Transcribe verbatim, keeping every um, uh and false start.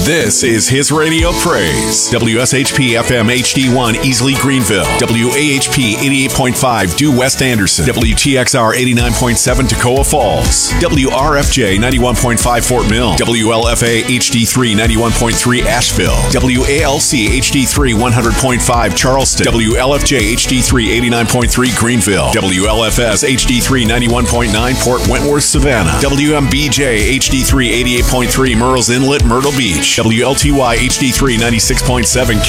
This is His Radio Praise. W S H P F M H D one, Easley, Greenville. W A H P eighty-eight point five, Due West Anderson. W T X R eighty-nine point seven, Toccoa Falls. W R F J ninety-one point five, Fort Mill. W L F A H D three, ninety-one point three, Asheville. W A L C H D three, one hundred point five, Charleston. W L F J H D three, eighty-nine point three, Greenville. W L F S H D three, ninety-one point nine, Port Wentworth, Savannah. W M B J H D three, eighty-eight point three, Murrells Inlet, Myrtle Beach. W L T Y H D three, ninety-six point seven,